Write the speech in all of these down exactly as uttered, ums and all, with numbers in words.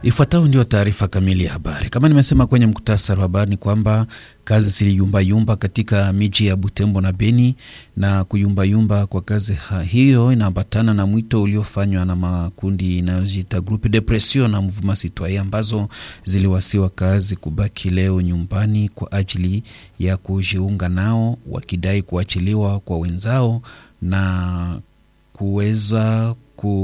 Ifuatayo ndio taarifa kamili ya habari. Kama nimesema kwenye mkutasari wa habari ni kwamba kazi ziliyumba yumba katika miji ya Butembo na Beni, na kuyumba yumba kwa kazi hiyo inaambatana na mwito uliofanywa na makundi inayojiita Groupe de Pression na Mouvement Citoyen ambazo ziliwasiwa kazi kubaki leo nyumbani kwa ajili ya kujiunga nao, wakidai kuachiliwa kwa wenzao na kuweza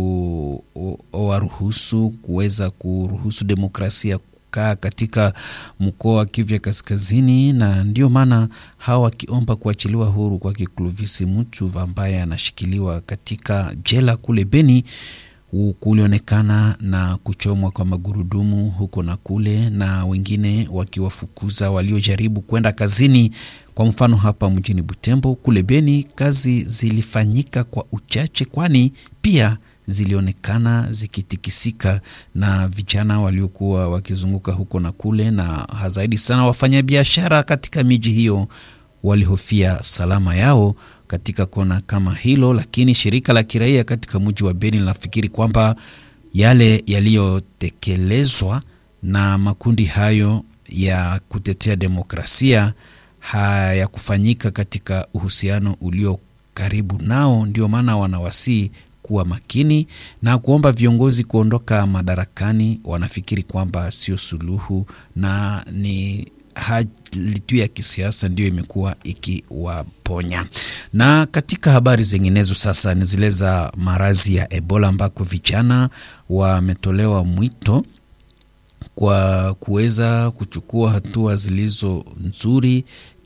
kuwaruhusu kuweza kuruhusu demokrasia kukaa katika mkoa wa Kivu Kaskazini. Na ndio maana hawa wakiomba kuachiliwa huru kwa Clovis Mutuva ambaye anashikiliwa katika jela kule Beni, kulionekana na kuchomwa kwa magurudumu huko na kule, na wengine wakiwafukuza waliojaribu kwenda kazini. Kwa mfano hapa mjini Butembo, kule Beni kazi zilifanyika kwa uchache, kwani pia zilionekana zikitikisika na vijana waliokuwa wakizunguka huko na kule, na zaidi sana wafanyabiashara katika miji hiyo walihofia salama yao katika kona kama hilo. Lakini shirika la kiraia katika mji wa Beni linafikiri kwamba yale yaliyotekelezwa na makundi hayo ya kutetea demokrasia haya kufanyika katika uhusiano ulio karibu nao. Ndio maana wanawasi kuwa makini na kuomba viongozi kuondoka madarakani. Wanafikiri kwamba sio suluhu na ni hali tu ya kisiasa ndio imekuwa ikiwaponya. Na katika habari zinginezo sasa ni zile za maradhi ya Ebola, ambako vijana wametolewa mwito kwa kuweza kuchukua hatua zilizo nzuri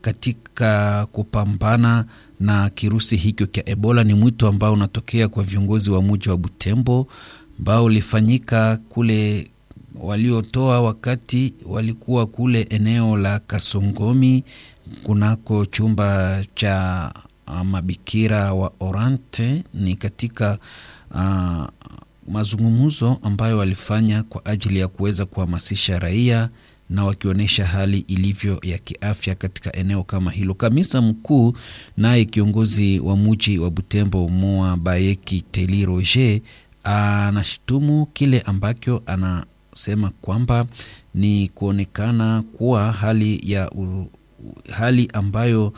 katika kupambana na kirusi hicho cha Ebola. Ni mwito ambao unatokea kwa viongozi wa mji wa Butembo ambao ulifanyika kule, waliotoa wakati walikuwa kule eneo la Kasongomi kunako chumba cha uh, mabikira wa Orante. Ni katika uh, mazungumzo ambayo walifanya kwa ajili ya kuweza kuhamasisha raia na wakionyesha hali ilivyo ya kiafya katika eneo kama hilo. Kamisa mkuu naye kiongozi wa mji wa Butembo Moa Bayeki Teli Roger anashtumu kile ambacho anasema kwamba ni kuonekana kuwa hali ya u, hali ambayo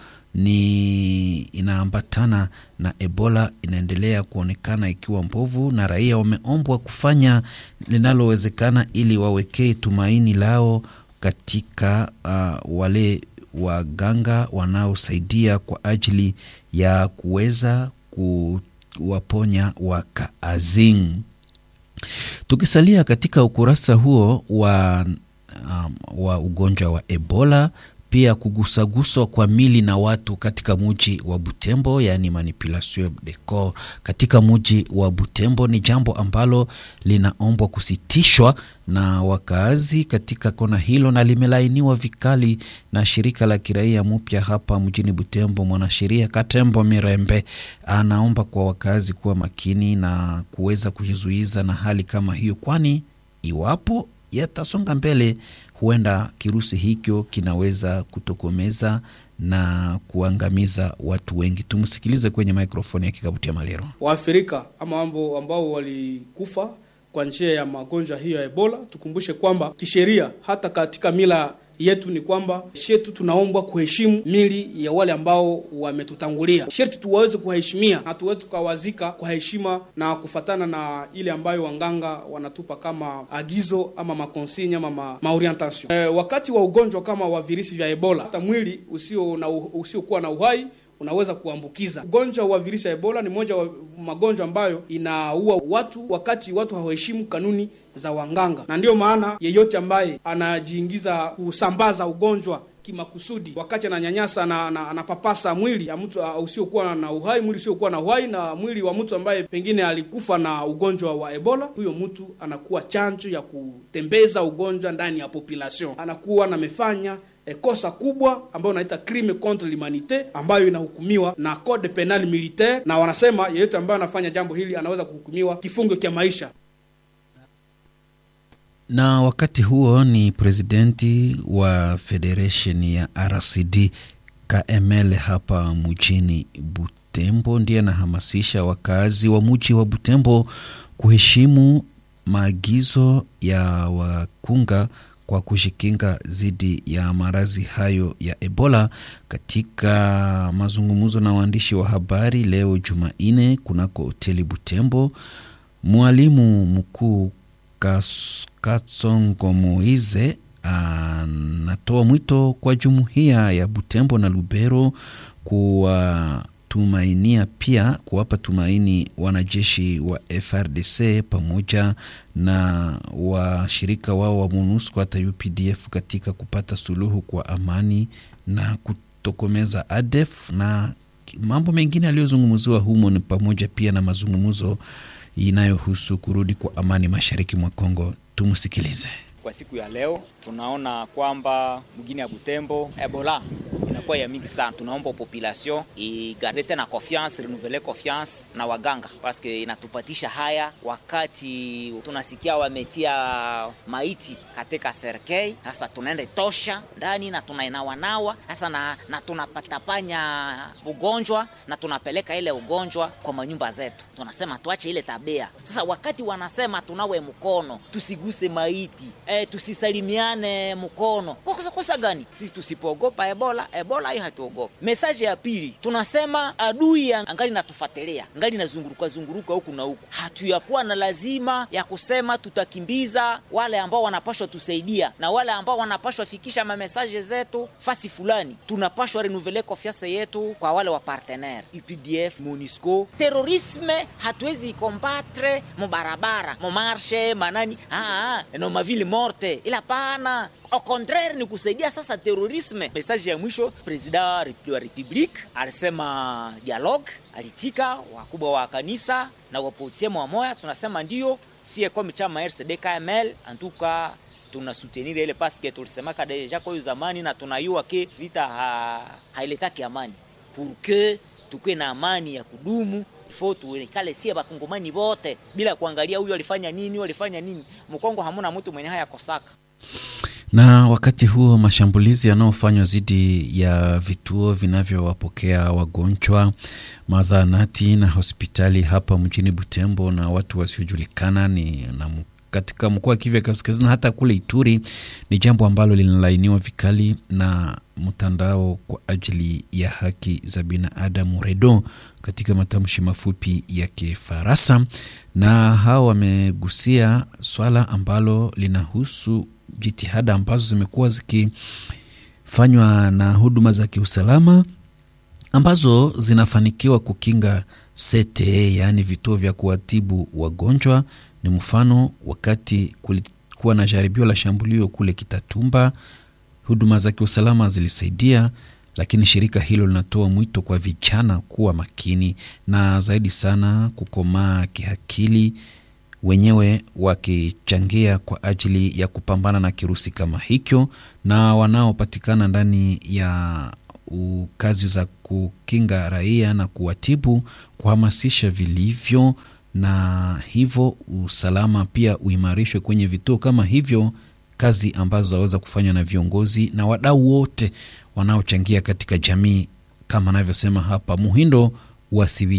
ni inaambatana na Ebola inaendelea kuonekana ikiwa mbovu, na raia wameombwa kufanya linalowezekana ili wawekee tumaini lao katika uh, wale waganga wanaosaidia kwa ajili ya kuweza kuwaponya wakaazing. Tukisalia katika ukurasa huo wa, um, wa ugonjwa wa Ebola, pia kugusaguswa kwa mili na watu katika mji wa Butembo, yani manipulation de corps katika mji wa Butembo ni jambo ambalo linaombwa kusitishwa na wakazi katika kona hilo, na limelainiwa vikali na shirika la kiraia mpya hapa mjini Butembo. Mwanasheria Katembo Mirembe anaomba kwa wakazi kuwa makini na kuweza kujizuiza na hali kama hiyo, kwani iwapo yatasonga mbele huenda kirusi hicho kinaweza kutokomeza na kuangamiza watu wengi. Tumsikilize kwenye mikrofoni ya Kikabutia Malero. Waafrika ama ambao ambao walikufa kwa njia ya magonjwa hiyo ya Ebola, tukumbushe kwamba kisheria hata katika mila yetu ni kwamba shetu tunaombwa kuheshimu mili ya wale ambao wametutangulia. Shetu tuweze kuheshimia na tuweze tukawazika kwa heshima na kufatana na ile ambayo wanganga wanatupa kama agizo ama makonsinya ama ma, maorientation. E, wakati wa ugonjwa kama wa virusi vya Ebola, hata mwili usio na usiokuwa na uhai unaweza kuambukiza. Ugonjwa wa virusi ya Ebola ni moja wa magonjwa ambayo inaua watu wakati watu hawaheshimu kanuni za wanganga, na ndio maana yeyote ambaye anajiingiza kusambaza ugonjwa kimakusudi, wakati ananyanyasa na anapapasa mwili ya mtu uh, usiokuwa na uhai, mwili usiokuwa na uhai na mwili wa mtu ambaye pengine alikufa na ugonjwa wa Ebola, huyo mtu anakuwa chanjo ya kutembeza ugonjwa ndani ya population, anakuwa namefanya E kosa kubwa ambayo inaita crime contre l'humanité ambayo inahukumiwa na code penal militaire, na wanasema yeyote ambaye anafanya jambo hili anaweza kuhukumiwa kifungo cha maisha. Na wakati huo ni presidenti wa Federation ya R C D K M L hapa mjini Butembo ndiye anahamasisha wakazi wa mji wa Butembo kuheshimu maagizo ya wakunga kwa kujikinga dhidi ya maradhi hayo ya Ebola. Katika mazungumzo na waandishi wa habari leo Jumanne kunako hoteli Butembo, mwalimu mkuu Katsongo Moize anatoa mwito kwa jumuiya ya Butembo na Lubero kuwa tumainia pia kuwapa tumaini wanajeshi wa F R D C pamoja na washirika wao wa MONUSCO hata U P D F katika kupata suluhu kwa amani na kutokomeza A D F. Na mambo mengine aliyozungumziwa humo ni pamoja pia na mazungumzo inayohusu kurudi kwa amani mashariki mwa Kongo. Tumusikilize. Kwa siku ya leo tunaona kwamba mgini ya Butembo Ebola inakuwa ya mingi sana. Tunaomba population igarde tena confiance, renouveler confiance na waganga, parce que inatupatisha haya wakati tunasikia wametia maiti katika serikali. Sasa tunaenda tosha ndani na tunainawa nawa sasa na, na tunapatapanya ugonjwa na tunapeleka ile ugonjwa kwa manyumba zetu. Tunasema tuache ile tabia. Sasa wakati wanasema tunawe mkono, tusiguse maiti, eh, tusisalimiane mkono. Kwa kosa gani? Sisi tusipoogopa Ebola, Ebola hiyo hatuogopa. Message ya pili, tunasema adui angali natufuatilia, angali nazunguruka zunguruka huku na huku. Hatuyakuwa na lazima ya kusema tutakimbiza wale ambao wanapaswa tusaidia na wale ambao wanapaswa fikisha ma message zetu fasi fulani. Tunapaswa renouveler confiance yetu kwa wale wa partenaire U P D F, MONUSCO. Terorisme hatuwezi combattre mo barabara, mo marche, manani, ah ah, no mavili morte. Ila pana au contraire ni kusaidia sasa terorisme. Message ya mwisho, President wa Republique alisema dialogue, alitika wakubwa wa kanisa na wapolisia wa moya. Tunasema ndio sie kwa chama R C D K M L antuka tunasoutenir ile parce que tulisema ka deja kwa zamani na tunayua ke vita ha, hailetaki amani. Pour que tukue na amani ya kudumu ifo tuonekane sie bakongomani bote bila kuangalia huyu alifanya nini, huyu alifanya nini. Mkongo hamuna mtu mwenye haya kosaka. Na wakati huo mashambulizi yanayofanywa dhidi ya vituo vinavyowapokea wagonjwa, mazanati na hospitali hapa mjini Butembo na watu wasiojulikana ni na katika mkoa wa Kivu Kaskazini hata kule Ituri ni jambo ambalo linalainiwa vikali na mtandao kwa ajili ya haki za binadamu REDO katika matamshi mafupi ya Kifaransa. Na hao wamegusia swala ambalo linahusu jitihada ambazo zimekuwa zikifanywa na huduma za kiusalama ambazo zinafanikiwa kukinga C T E, yani vituo vya kuwatibu wagonjwa. Ni mfano wakati kulikuwa na jaribio la shambulio kule Kitatumba, huduma za kiusalama zilisaidia, lakini shirika hilo linatoa mwito kwa vijana kuwa makini na zaidi sana kukomaa kiakili, wenyewe wakichangia kwa ajili ya kupambana na kirusi kama hicho, na wanaopatikana ndani ya kazi za kukinga raia na kuwatibu kuhamasisha vilivyo, na hivyo usalama pia uimarishwe kwenye vituo kama hivyo, kazi ambazo zaweza kufanywa na viongozi na wadau wote wanaochangia katika jamii, kama anavyosema hapa Muhindo wa